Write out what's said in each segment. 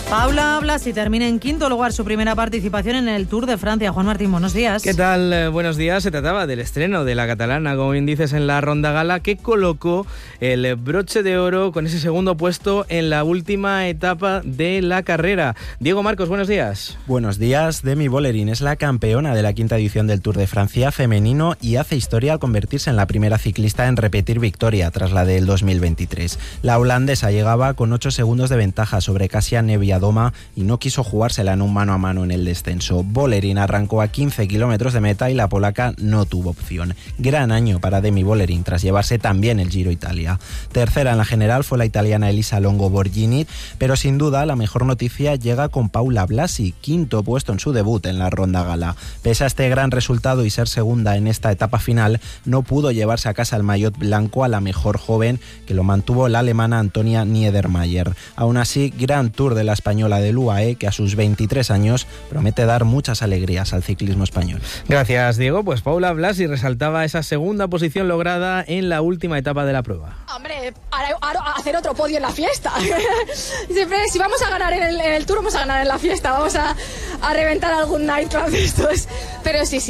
Paula Blasi termina en quinto lugar su primera participación en el Tour de Francia. Juan Martín, buenos días. ¿Qué tal? Buenos días. Se trataba del estreno de la catalana, como bien dices, en la ronda gala, que colocó el broche de oro con ese segundo puesto en la última etapa de la carrera. Diego Marcos, buenos días. Buenos días. Demi Vollering es la campeona de la quinta edición del Tour de Francia femenino y hace historia al convertirse en la primera ciclista en repetir victoria tras la del 2023. La holandesa llegaba con 8 segundos de ventaja sobre Kasia Niewiadoma y no quiso jugársela en un mano a mano en el descenso. Vollering arrancó a 15 kilómetros de meta y la polaca no tuvo opción. Gran año para Demi Vollering tras llevarse también el Giro Italia. Tercera en la general fue la italiana Elisa Longo Borghini, pero sin duda la mejor noticia llega con Paula Blasi, quinto puesto en su debut en la ronda gala. Pese a este gran resultado y ser segunda en esta etapa final, no pudo llevarse a casa el maillot blanco a la mejor joven, que lo mantuvo la alemana Antonia Niedermayer. Aún así, gran Tour de la española del UAE, que a sus 23 años promete dar muchas alegrías al ciclismo español. Gracias, Diego. Pues Paula Blasi resaltaba esa segunda posición lograda en la última etapa de la prueba. Hombre, hacer otro podio en la fiesta. Siempre, si vamos a ganar en el Tour, vamos a ganar en la fiesta. Vamos a reventar algún nightclub de estos. Pero sí,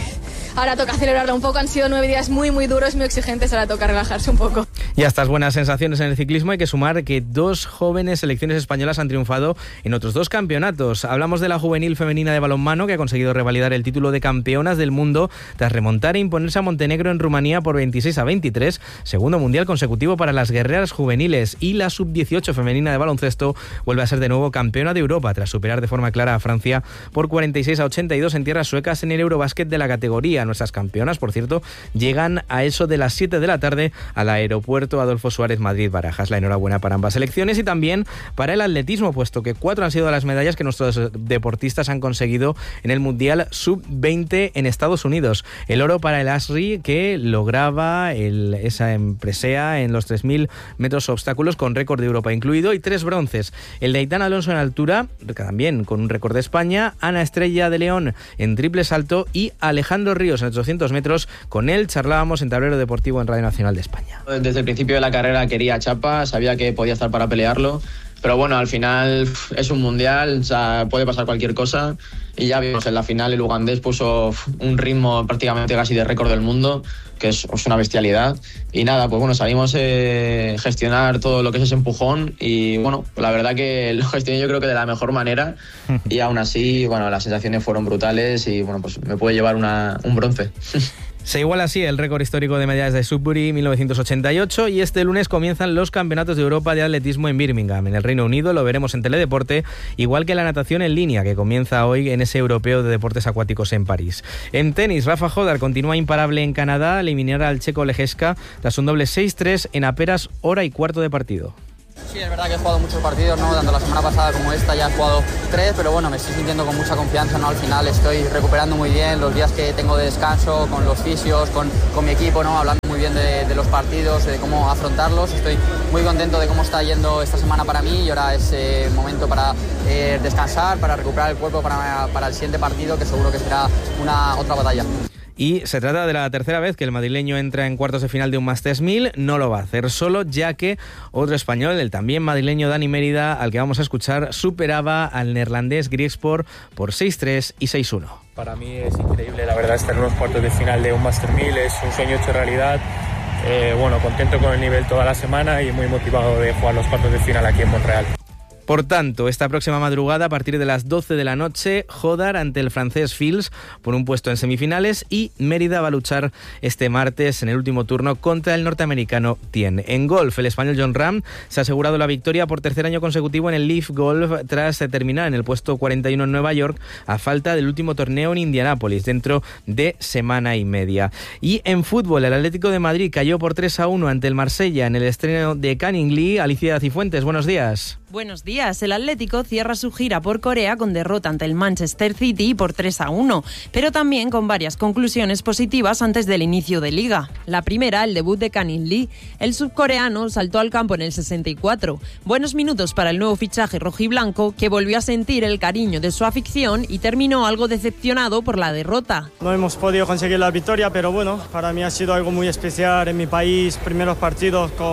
ahora toca celebrarlo un poco. Han sido 9 días muy, muy duros, muy exigentes. Ahora toca relajarse un poco. Y a estas buenas sensaciones en el ciclismo hay que sumar que 2 jóvenes selecciones españolas han triunfado en otros 2 campeonatos. Hablamos de la juvenil femenina de balonmano, que ha conseguido revalidar el título de campeonas del mundo tras remontar e imponerse a Montenegro en Rumanía por 26-23, segundo mundial consecutivo para las guerreras juveniles. Y la sub-18 femenina de baloncesto vuelve a ser de nuevo campeona de Europa tras superar de forma clara a Francia por 46-82 en tierras suecas en el Eurobásquet de la categoría. Nuestras campeonas, por cierto, llegan a eso de las 7 de la tarde al aeropuerto Adolfo Suárez Madrid-Barajas. La enhorabuena para ambas selecciones y también para el atletismo, puesto que 4 han sido las medallas que nuestros deportistas han conseguido en el Mundial Sub-20 en Estados Unidos. El oro para el ASRI, que lograba esa presea en los 3.000 metros obstáculos con récord de Europa incluido, y 3 bronces. El de Aitana Alonso en altura, también con un récord de España, Ana Estrella de León en triple salto y Alejandro Ríos en 800 metros. Con él charlábamos en Tablero Deportivo en Radio Nacional de España. Desde el principio de la carrera quería chapa, sabía que podía estar para pelearlo, pero bueno, al final es un mundial, o sea, puede pasar cualquier cosa, y ya vimos en la final el ugandés puso un ritmo prácticamente casi de récord del mundo, que es una bestialidad, y nada, pues bueno, sabíamos gestionar todo lo que es ese empujón, y bueno, la verdad que lo gestioné yo creo que de la mejor manera, y aún así, bueno, las sensaciones fueron brutales, y bueno, pues me puede llevar un bronce. Se iguala así el récord histórico de medallas de Sudbury 1988 y este lunes comienzan los Campeonatos de Europa de Atletismo en Birmingham, en el Reino Unido. Lo veremos en Teledeporte, igual que la natación en línea, que comienza hoy en ese Europeo de Deportes Acuáticos en París. En tenis, Rafa Jodar continúa imparable en Canadá, eliminar al checo Lejeska tras un doble 6-3 en apenas hora y cuarto de partido. Sí, es verdad que he jugado muchos partidos, ¿no? Tanto la semana pasada como esta ya he jugado 3, pero bueno, me estoy sintiendo con mucha confianza, ¿no? Al final estoy recuperando muy bien los días que tengo de descanso, con los fisios, con mi equipo, ¿no? Hablando muy bien de los partidos, de cómo afrontarlos. Estoy muy contento de cómo está yendo esta semana para mí y ahora es momento para descansar, para recuperar el cuerpo para el siguiente partido, que seguro que será otra batalla. Y se trata de la tercera vez que el madrileño entra en cuartos de final de un Masters 1000. No lo va a hacer solo, ya que otro español, el también madrileño Dani Mérida, al que vamos a escuchar, superaba al neerlandés Griekspoor por 6-3 y 6-1. Para mí es increíble, la verdad, estar en los cuartos de final de un Masters 1000 es un sueño hecho realidad. Bueno, contento con el nivel toda la semana y muy motivado de jugar los cuartos de final aquí en Montreal. Por tanto, esta próxima madrugada, a partir de las 12 de la noche, Jodar ante el francés Fils por un puesto en semifinales y Mérida va a luchar este martes en el último turno contra el norteamericano Tien. En golf, el español Jon Rahm se ha asegurado la victoria por tercer año consecutivo en el Leaf Golf tras terminar en el puesto 41 en Nueva York a falta del último torneo en Indianápolis dentro de semana y media. Y en fútbol, el Atlético de Madrid cayó por 3-1 ante el Marsella en el estreno de Canning Lee. Alicia Cifuentes, buenos días. Buenos días. El Atlético cierra su gira por Corea con derrota ante el Manchester City por 3-1, pero también con varias conclusiones positivas antes del inicio de Liga. La primera, el debut de Canning Lee. El subcoreano saltó al campo en el 64. Buenos minutos para el nuevo fichaje rojiblanco, que volvió a sentir el cariño de su afición y terminó algo decepcionado por la derrota. No hemos podido conseguir la victoria, pero bueno, para mí ha sido algo muy especial en mi país. Primeros partidos con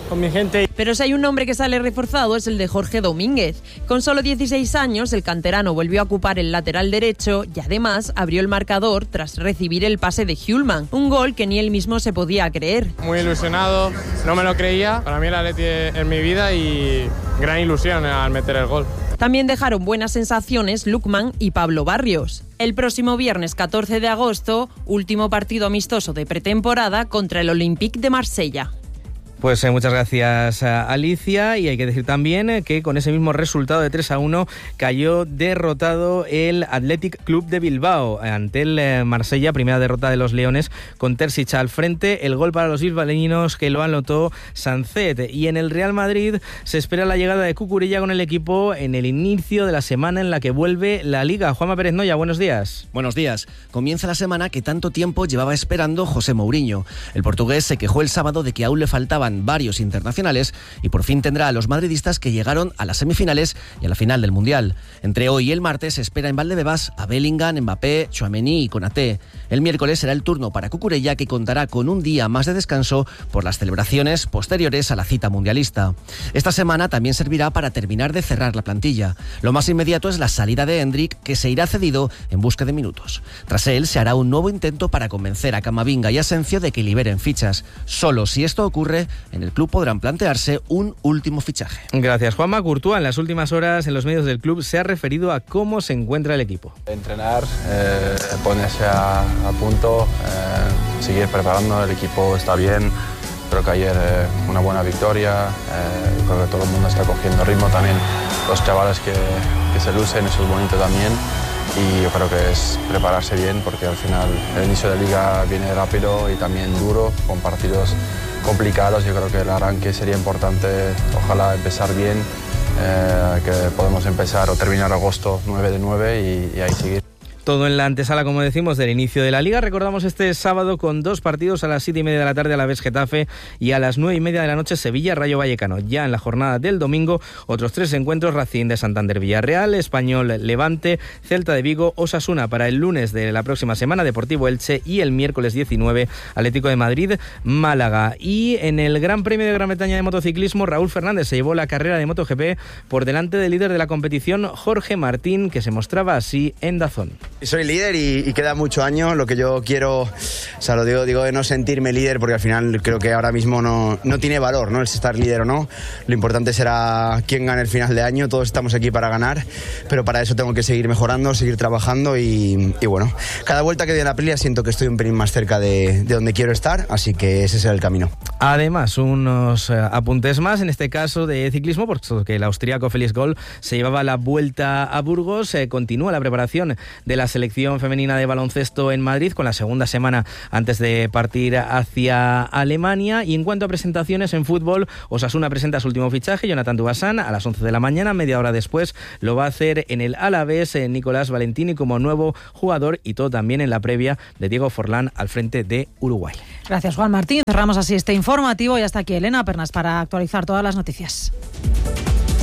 mi gente. Pero si hay un nombre que sale reforzado es el de Jorge Domínguez. Con solo 16 años, el canterano volvió a ocupar el lateral derecho y además abrió el marcador tras recibir el pase de Hjulmand, un gol que ni él mismo se podía creer. Muy ilusionado, no me lo creía. Para mí el Atleti es mi vida y gran ilusión al meter el gol. También dejaron buenas sensaciones Lukman y Pablo Barrios. El próximo viernes 14 de agosto, último partido amistoso de pretemporada contra el Olympique de Marsella. Pues muchas gracias, Alicia, y hay que decir también que con ese mismo resultado de 3-1 cayó derrotado el Athletic Club de Bilbao ante el Marsella, primera derrota de los Leones con Terzic al frente, el gol para los bilbaínos que lo anotó Sancet. Y en el Real Madrid se espera la llegada de Cucurella con el equipo en el inicio de la semana en la que vuelve la Liga. Juanma Pérez Noya, buenos días. Buenos días. Comienza la semana que tanto tiempo llevaba esperando José Mourinho. El portugués se quejó el sábado de que aún le faltaban varios internacionales y por fin tendrá a los madridistas que llegaron a las semifinales y a la final del Mundial. Entre hoy y el martes se espera en Valdebebas a Bellingham, Mbappé, Tchouaméni y Konaté. El miércoles será el turno para Cucurella, que contará con un día más de descanso por las celebraciones posteriores a la cita mundialista. Esta semana también servirá para terminar de cerrar la plantilla. Lo más inmediato es la salida de Endrick, que se irá cedido en busca de minutos. Tras él se hará un nuevo intento para convencer a Camavinga y Asensio de que liberen fichas. Solo si esto ocurre, en el club podrán plantearse un último fichaje. Gracias, Juanma. Courtois en las últimas horas en los medios del club se ha referido a cómo se encuentra el equipo. Entrenar, ponerse a punto, seguir preparando, el equipo está bien. Creo que ayer una buena victoria, creo que todo el mundo está cogiendo ritmo también, los chavales que se lucen, eso es bonito también. Y yo creo que es prepararse bien porque al final el inicio de liga viene rápido y también duro, con partidos complicados. Yo creo que el arranque sería importante, ojalá empezar bien, que podemos empezar o terminar agosto 9 de 9 y ahí seguir. Todo en la antesala, como decimos, del inicio de la Liga. Recordamos este sábado con 2 partidos a las 7:30 de la tarde, Alavés Getafe, y a las 9:30 de la noche Sevilla Rayo Vallecano. Ya en la jornada del domingo, otros 3 encuentros: Racing de Santander Villarreal, Español Levante, Celta de Vigo, Osasuna para el lunes de la próxima semana, Deportivo Elche, y el miércoles 19 Atlético de Madrid Málaga. Y en el Gran Premio de Gran Bretaña de motociclismo, Raúl Fernández se llevó la carrera de MotoGP por delante del líder de la competición, Jorge Martín, que se mostraba así en Dazón. Soy líder y queda mucho año. Lo que yo quiero, o sea, lo digo de no sentirme líder, porque al final creo que ahora mismo no tiene valor, ¿no?, el estar líder o no. Lo importante será quién gane el final de año. Todos estamos aquí para ganar, pero para eso tengo que seguir mejorando, seguir trabajando y bueno, cada vuelta que doy en la Aprilia siento que estoy un pelín más cerca de donde quiero estar, así que ese será el camino. Además, unos apuntes más, en este caso de ciclismo, porque el austríaco Felix Gall se llevaba la Vuelta a Burgos. Continúa la preparación de la selección femenina de baloncesto en Madrid, con la segunda semana antes de partir hacia Alemania. Y en cuanto a presentaciones en fútbol, Osasuna presenta su último fichaje, Jonathan Dubasan, a las 11 de la mañana. Media hora después lo va a hacer en el Alavés Nicolás Valentini como nuevo jugador, y todo también en la previa de Diego Forlán al frente de Uruguay. Gracias, Juan Martín. Cerramos así este informativo y hasta aquí Elena Pernas para actualizar todas las noticias.